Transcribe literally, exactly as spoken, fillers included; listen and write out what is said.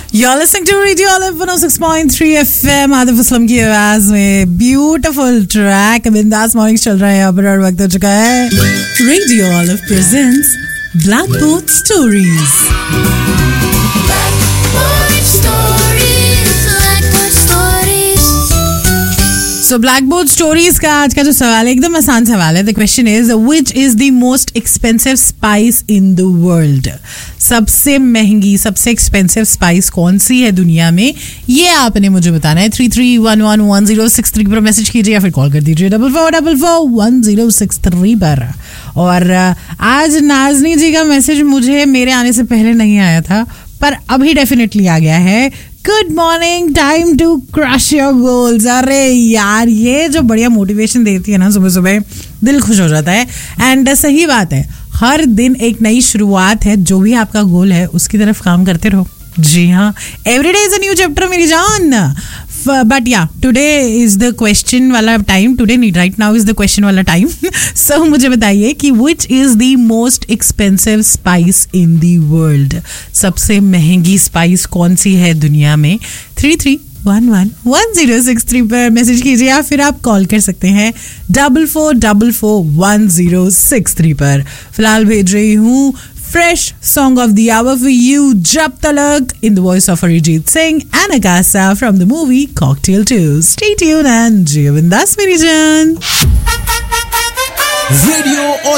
You're listening to Radio Olive one oh six point three F M. आदिफ Aslam की आवाज में beautiful track बिंदास morning चल रहा है यहाँ पर और वक्त हो चुका है Radio Olive presents Blackboard Stories. So Blackboard Stories का आज का जो सवाल है एकदम आसान सवाल है. The question is, which is the most expensive spice in the world? सबसे महंगी, सबसे एक्सपेंसिव स्पाइस कौन सी है दुनिया में, ये आपने मुझे बताना है. Three three one one one zero six three पर मैसेज कीजिए या फिर कॉल कर दीजिए double four double four one zero six three पर. और आज नाजनी जी का मैसेज मुझे मेरे आने से पहले नहीं आया था, पर अभी डेफिनेटली आ गया है. Good morning, time to crush your goals. अरे यार, ये जो बढ़िया मोटिवेशन देती है ना सुबह सुबह, दिल खुश हो जाता है. एंड सही बात है, हर दिन एक नई शुरुआत है. जो भी आपका गोल है उसकी तरफ काम करते रहो. जी हाँ, every day is a new chapter मेरी जान. बट या, टुडे इज द क्वेश्चन वाला टाइम. टुडे नहीं, right now is the question वाला टाइम. सो मुझे बताइए कि which is the most expensive spice in the world. सबसे महंगी स्पाइस कौन सी है दुनिया में. Three three one one one zero six three पर मैसेज कीजिए या फिर आप कॉल कर सकते हैं double four double four one zero six three पर. फिलहाल भेज रही हूँ fresh song of the hour for you, Jab Talak, in the voice of Arijit Singh and Akasa from the movie Cocktail two. Stay tuned and Jiya Bindas Meri Jaan. Radio